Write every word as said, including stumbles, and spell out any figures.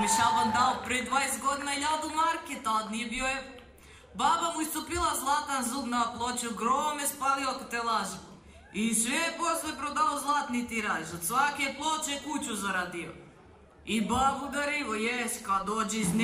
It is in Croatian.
mi Šaban dao prije dvadeset godina hiljadu marke, tad nije bio evo. Baba mu istupila zlatan zub na ploču, grom je spalio ako te laži. I sve je posle prodao zlatni tiraž, od svake ploče kuću zaradio. I babu darivo, jes, kad dođe iz